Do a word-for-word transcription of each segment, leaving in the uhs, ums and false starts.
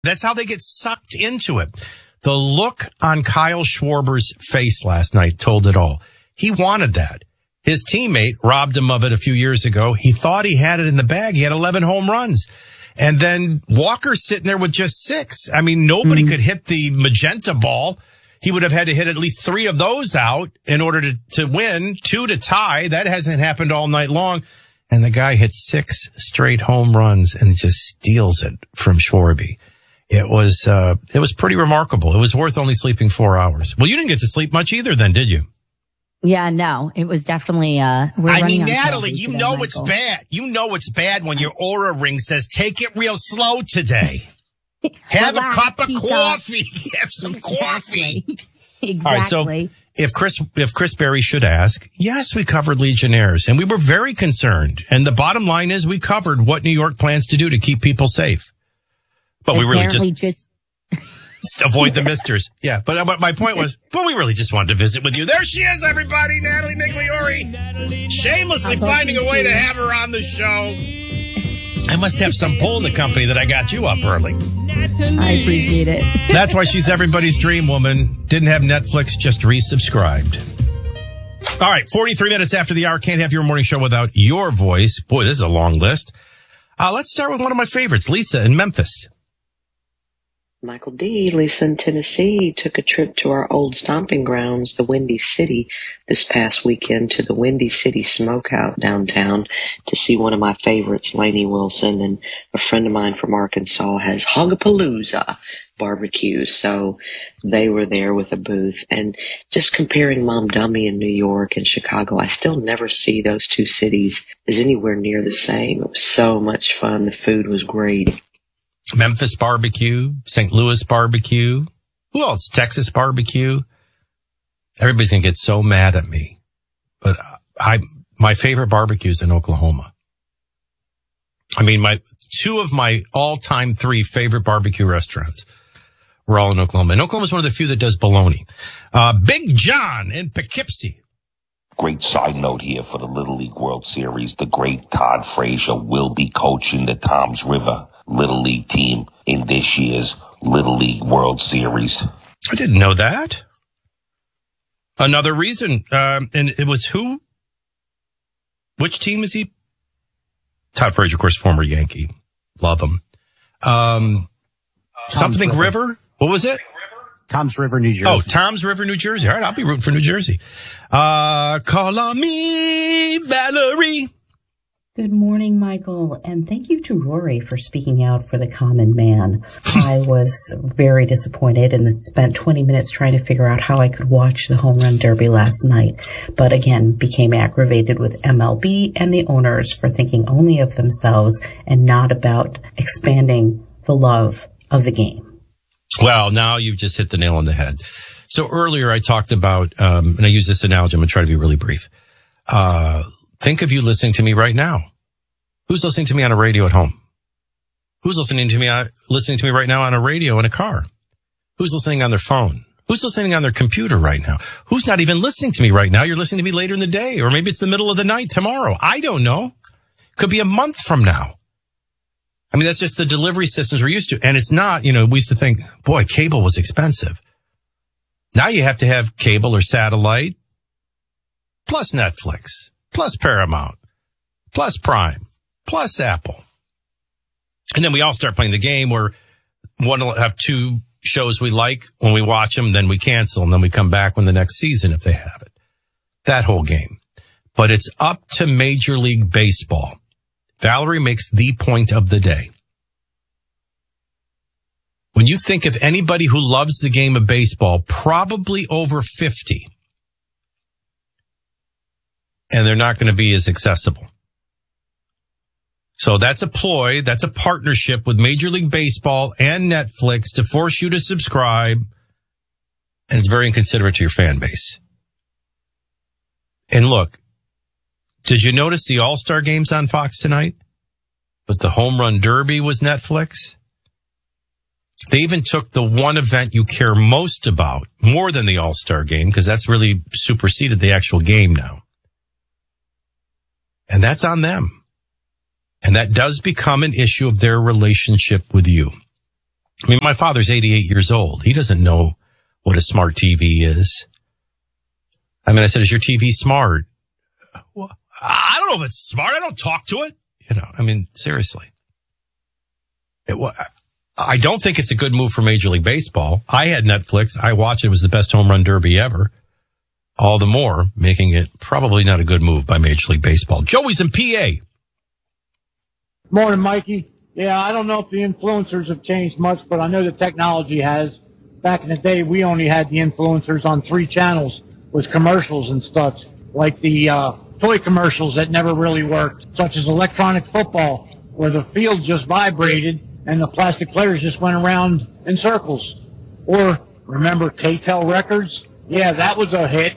That's how they get sucked into it. The look on Kyle Schwarber's face last night told it all. He wanted that. His teammate robbed him of it a few years ago. He thought he had it in the bag. He had eleven home runs. And then Walker's sitting there with just six. I mean, nobody mm-hmm. could hit the magenta ball. He would have had to hit at least three of those out in order to, to win, two to tie. That hasn't happened all night long. And the guy hit six straight home runs and just steals it from Schwarber. It was, uh, it was pretty remarkable. It was worth only sleeping four hours. Well, you didn't get to sleep much either then, did you? Yeah, no, it was definitely, uh, we're I mean, on Natalie, you today, know Michael. it's bad. You know it's bad when your Aura ring says, take it real slow today. Have Relax, a cup of Pika. coffee. Have some exactly. coffee. Exactly. All right, so if Chris, if Chris Berry should ask, yes, we covered Legionnaires and we were very concerned. And the bottom line is we covered what New York plans to do to keep people safe. But we really just, just avoid the misters. Yeah. But, but my point was, but we really just wanted to visit with you. There she is, everybody. Natalie Migliore. Shamelessly finding a way to have her on the show. I must have some pull in the company that I got you up early. I appreciate it. That's why she's everybody's dream woman. Didn't have Netflix, just resubscribed. All right, forty-three minutes after the hour. Can't have your morning show without your voice. Boy, this is a long list. Uh, let's start with one of my favorites, Lisa in Memphis. Michael D., Lisa in Tennessee, took a trip to our old stomping grounds, the Windy City, this past weekend to the Windy City Smokeout downtown to see one of my favorites, Lainey Wilson, and a friend of mine from Arkansas has Hogapalooza barbecue. So they were there with a booth. And just comparing Mom Dummy in New York and Chicago, I still never see those two cities as anywhere near the same. It was so much fun. The food was great. Memphis barbecue, Saint Louis barbecue. Who else? Texas barbecue. Everybody's going to get so mad at me. But I, my favorite barbecue is in Oklahoma. I mean, my, two of my all-time three favorite barbecue restaurants were all in Oklahoma. And Oklahoma is one of the few that does bologna. Uh, Big John in Poughkeepsie. Great side note here for the Little League World Series. The great Todd Frazier will be coaching the Toms River Little League team in this year's Little League World Series. I didn't know that. Another reason, um, and it was who? Which team is he? Todd Frazier, of course, former Yankee. Love him. Um, something River. River? What was it? Tom's River, New Jersey. Oh, Tom's River, New Jersey. All right, I'll be rooting for New Jersey. Uh, call on me, Valerie. Good morning, Michael, and thank you to Rory for speaking out for the common man. I was very disappointed and spent twenty minutes trying to figure out how I could watch the Home Run Derby last night, but again became aggravated with M L B and the owners for thinking only of themselves and not about expanding the love of the game. Well, now you've just hit the nail on the head. So earlier I talked about, um, and I use this analogy, I'm going to try to be really brief. Uh, think of you listening to me right now. Who's listening to me on a radio at home? Who's listening to me, uh, listening to me right now on a radio in a car? Who's listening on their phone? Who's listening on their computer right now? Who's not even listening to me right now? You're listening to me later in the day, or maybe it's the middle of the night tomorrow. I don't know. Could be a month from now. I mean, that's just the delivery systems we're used to. And it's not, you know, we used to think, boy, cable was expensive. Now you have to have cable or satellite, plus Netflix, plus Paramount, plus Prime, plus Apple. And then we all start playing the game where one will have two shows we like when we watch them, then we cancel, and then we come back when the next season if they have it. That whole game. But it's up to Major League Baseball. Valerie makes the point of the day. When you think of anybody who loves the game of baseball, probably over fifty, and they're not going to be as accessible. So that's a ploy. That's a partnership with Major League Baseball and Netflix to force you to subscribe. And it's very inconsiderate to your fan base. And look, did you notice the All-Star games on Fox tonight? But the Home Run Derby was Netflix. They even took the one event you care most about, more than the All-Star game, because that's really superseded the actual game now. And that's on them. And that does become an issue of their relationship with you. I mean, my father's eighty-eight years old. He doesn't know what a smart T V is. I mean, I said, is your T V smart? Well, I don't know if it's smart. I don't talk to it. You know, I mean, seriously. It, I don't think it's a good move for Major League Baseball. I had Netflix. I watched it. It was the best home run derby ever. All the more making it probably not a good move by Major League Baseball. Joey's in P A. Morning, Mikey. Yeah, I don't know if the influencers have changed much, but I know the technology has. Back in the day, we only had the influencers on three channels with commercials and stuff, like the uh, toy commercials that never really worked, such as electronic football, where the field just vibrated and the plastic players just went around in circles. Or, remember K-Tel Records? Yeah, that was a hit.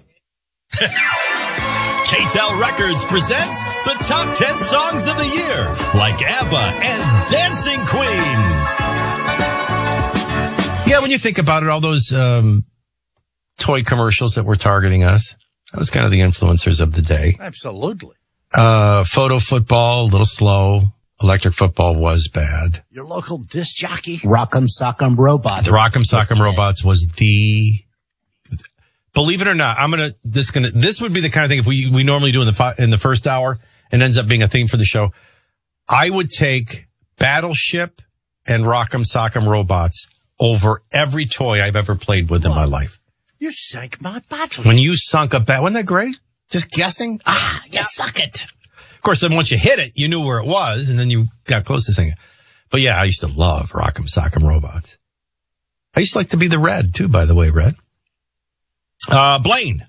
K-Tel Records presents the top ten songs of the year, like ABBA and Dancing Queen. Yeah, when you think about it, all those um, toy commercials that were targeting us, that was kind of the influencers of the day. Absolutely. Uh, photo football, a little slow. Electric football was bad. Your local disc jockey. Rock'em Sock'em Robots. The Rock'em Sock'em Robots was the, believe it or not, I'm going to, this gonna, this would be the kind of thing if we, we normally do in the, fi- in the first hour and ends up being a theme for the show. I would take Battleship and Rock'em Sock'em Robots over every toy I've ever played with in my life. You sank my Battleship. When you sunk a bat, wasn't that great? Just guessing? Ah, you suck it. Of course, then once you hit it, you knew where it was, and then you got close to singing. But yeah, I used to love Rock'em Sock'em Robots. I used to like to be the Red, too, by the way, Red. Uh, Blaine.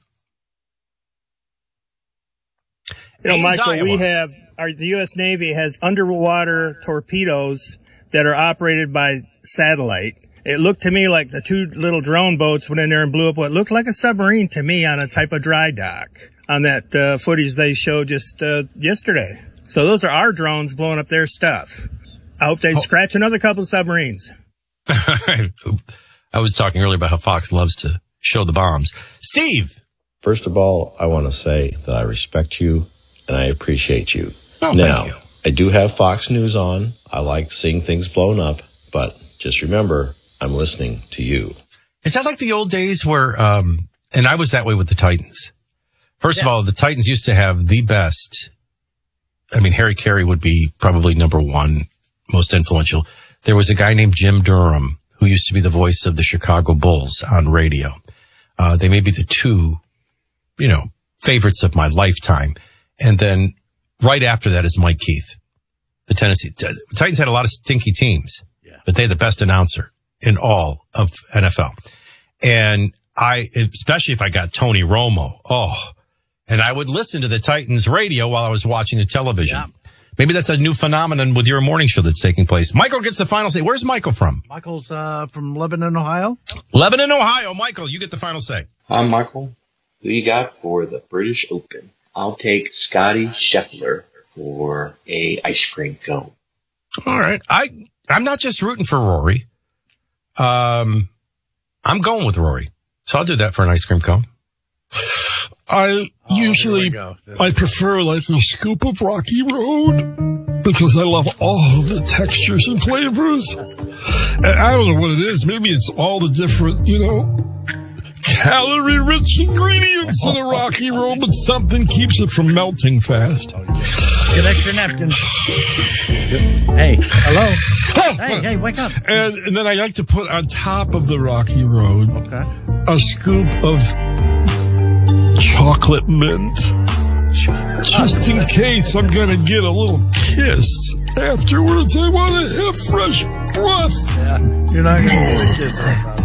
You know, Ames, Michael, Iowa. we have, our, the U S Navy has underwater torpedoes that are operated by satellite. It looked to me like the two little drone boats went in there and blew up what looked like a submarine to me on a type of dry dock on that uh, footage they showed just uh, yesterday. So those are our drones blowing up their stuff. I hope they oh. scratch another couple of submarines. I was talking earlier about how Fox loves to show the bombs. Steve! First of all, I want to say that I respect you and I appreciate you. Oh, now, thank you. I do have Fox News on. I like seeing things blown up, but just remember, I'm listening to you. Is that like the old days where, um, and I was that way with the Titans. First yeah. of all, the Titans used to have the best. I mean, Harry Carey would be probably number one, most influential. There was a guy named Jim Durham who used to be the voice of the Chicago Bulls on radio. Uh, they may be the two, you know, favorites of my lifetime. And then right after that is Mike Keith. The Tennessee Titans had a lot of stinky teams, yeah. but they had the best announcer in all of N F L. And I, especially if I got Tony Romo, oh, and I would listen to the Titans radio while I was watching the television. Yeah. Maybe that's a new phenomenon with your morning show that's taking place. Michael gets the final say. Where's Michael from? Michael's uh, from Lebanon, Ohio. Lebanon, Ohio. Michael, you get the final say. Hi, Michael. Who you got for the British Open? I'll take Scotty Scheffler for a ice cream cone. All right. I, I'm not just rooting for Rory. Um, I'm going with Rory. So I'll do that for an ice cream cone. I oh, usually, I prefer like a scoop of Rocky Road because I love all of the textures and flavors. And I don't know what it is. Maybe it's all the different, you know, calorie-rich ingredients in a Rocky Road, but something keeps it from melting fast. Get extra napkins. Hey, hello. Hey, hey, wake up. And, and then I like to put on top of the Rocky Road okay. a scoop of chocolate mint. Just in case I'm going to get a little kiss afterwards. I want to have fresh breath. Yeah, you're not going to get a kiss about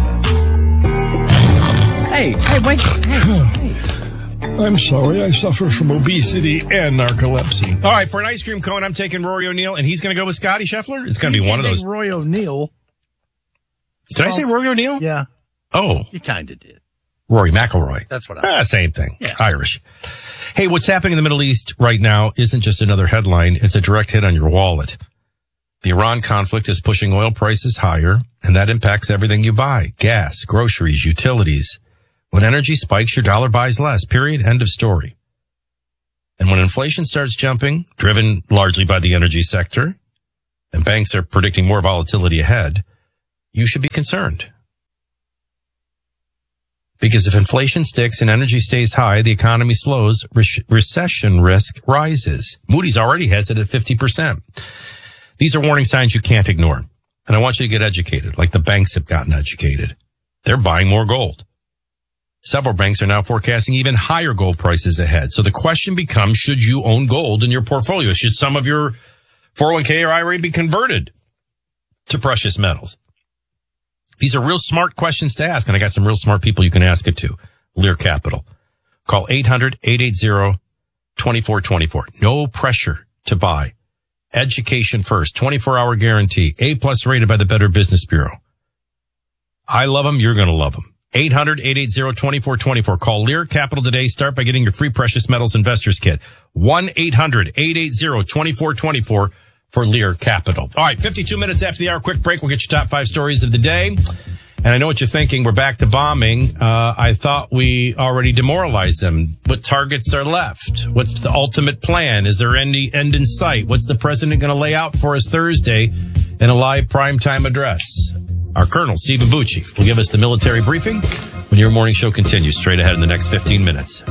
that. Hey, hey, wait. Hey, hey. I'm sorry. I suffer from obesity and narcolepsy. All right, for an ice cream cone, I'm taking Rory O'Neal, and he's going to go with Scotty Scheffler? It's going to be one of those. Rory O'Neal. Did I say Rory O'Neal? Yeah. Oh. You kind of did. Rory McIlroy. That's what I ah, same thing. Yeah. Irish. Hey, what's happening in the Middle East right now isn't just another headline. It's a direct hit on your wallet. The Iran conflict is pushing oil prices higher, and that impacts everything you buy. Gas, groceries, utilities. When energy spikes, your dollar buys less. Period. End of story. And when inflation starts jumping, driven largely by the energy sector, and banks are predicting more volatility ahead, you should be concerned. Because if inflation sticks and energy stays high, the economy slows, re- recession risk rises. Moody's already has it at fifty percent. These are warning signs you can't ignore. And I want you to get educated, like the banks have gotten educated. They're buying more gold. Several banks are now forecasting even higher gold prices ahead. So the question becomes, should you own gold in your portfolio? Should some of your four oh one k or I R A be converted to precious metals? These are real smart questions to ask, and I got some real smart people you can ask it to. Lear Capital. Call eight hundred, eight eight zero, two four two four. No pressure to buy. Education first. twenty-four hour guarantee. A-plus rated by the Better Business Bureau. I love them. You're going to love them. eight hundred, eight eight zero, two four two four. Call Lear Capital today. Start by getting your free Precious Metals Investors Kit. one eight hundred, eight eight zero, two four two four. For Lear Capital. All right, fifty-two minutes after the hour, quick break. We'll get your top five stories of the day. And I know what you're thinking. We're back to bombing. Uh, I thought we already demoralized them. What targets are left? What's the ultimate plan? Is there any end in sight? What's the president going to lay out for us Thursday in a live primetime address? Our Colonel, Stephen Bucci, will give us the military briefing when your morning show continues straight ahead in the next fifteen minutes.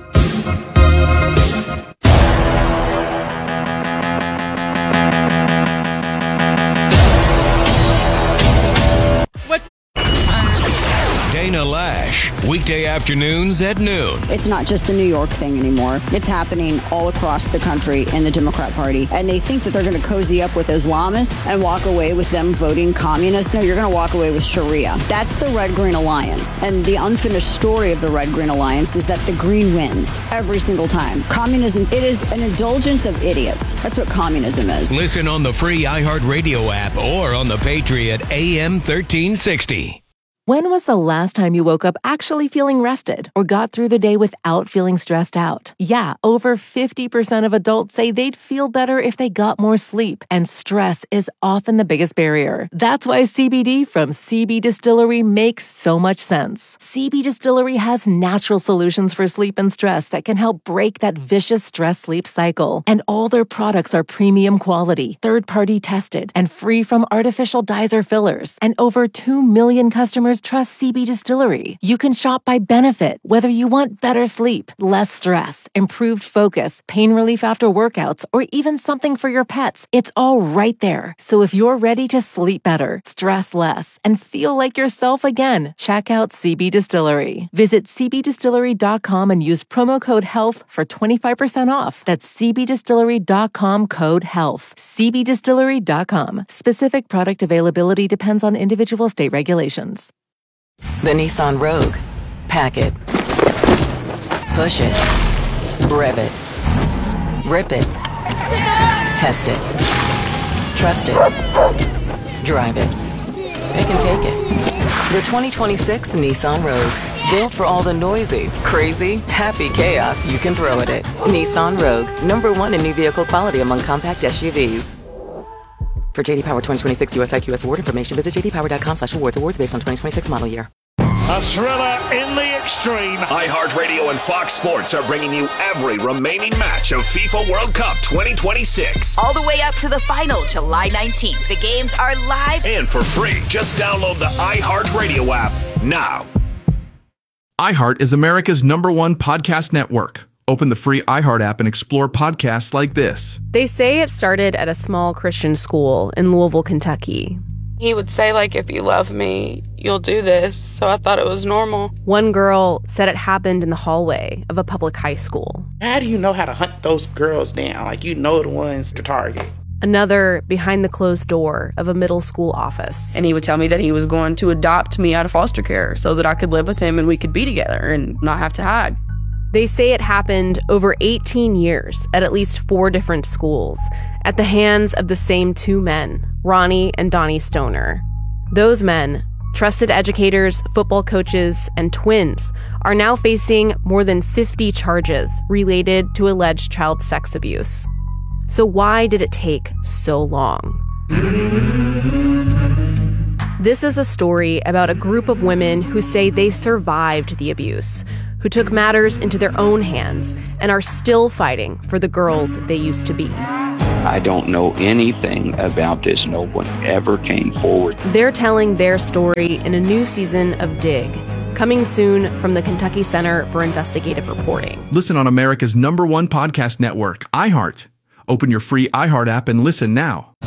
Dana Lash, weekday afternoons at noon. It's not just a New York thing anymore. It's happening all across the country in the Democrat Party. And they think that they're going to cozy up with Islamists and walk away with them voting communist. No, you're going to walk away with Sharia. That's the Red-Green Alliance. And the unfinished story of the Red-Green Alliance is that the Green wins every single time. Communism, it is an indulgence of idiots. That's what communism is. Listen on the free iHeartRadio app or on the Patriot A M thirteen sixty. When was the last time you woke up actually feeling rested or got through the day without feeling stressed out? Yeah, over fifty percent of adults say they'd feel better if they got more sleep, and stress is often the biggest barrier. That's why C B D from C B Distillery makes so much sense. C B Distillery has natural solutions for sleep and stress that can help break that vicious stress-sleep cycle. And all their products are premium quality, third-party tested, and free from artificial dyes or fillers. And over two million customers trust C B Distillery. You can shop by benefit, whether you want better sleep, less stress, improved focus, pain relief after workouts, or even something for your pets. It's all right there. So if you're ready to sleep better, stress less, and feel like yourself again, check out C B Distillery. Visit c b distillery dot com and use promo code HEALTH for twenty-five percent off. That's c b distillery dot com code HEALTH. c b distillery dot com. Specific product availability depends on individual state regulations. The Nissan Rogue. Pack it. Push it. Rev it. Rip it. Test it. Trust it. Drive it. It can take it. The twenty twenty-six Nissan Rogue. Built for all the noisy, crazy, happy chaos you can throw at it. Nissan Rogue. Number one in new vehicle quality among compact S U Vs. For J D Power twenty twenty-six U S I Q S award information, visit j d power dot com slash awards. Awards based on twenty twenty-six model year. A thriller in the extreme. iHeartRadio and Fox Sports are bringing you every remaining match of FIFA World Cup twenty twenty-six. All the way up to the final, July nineteenth. The games are live and for free. Just download the iHeartRadio app now. iHeart is America's number one podcast network. Open the free iHeart app and explore podcasts like this. They say it started at a small Christian school in Louisville, Kentucky. He would say, like, if you love me, you'll do this. So I thought it was normal. One girl said it happened in the hallway of a public high school. How do you know how to hunt those girls down? Like, you know the ones to target. Another behind the closed door of a middle school office. And he would tell me that he was going to adopt me out of foster care so that I could live with him and we could be together and not have to hide. They say it happened over eighteen years at at least four different schools at the hands of the same two men, Ronnie and Donnie Stoner. Those men, trusted educators, football coaches, and twins, are now facing more than fifty charges related to alleged child sex abuse. So why did it take so long? This is a story about a group of women who say they survived the abuse, who took matters into their own hands and are still fighting for the girls they used to be. I don't know anything about this. No one ever came forward. They're telling their story in a new season of Dig, coming soon from the Kentucky Center for Investigative Reporting. Listen on America's number one podcast network, iHeart. Open your free iHeart app and listen now.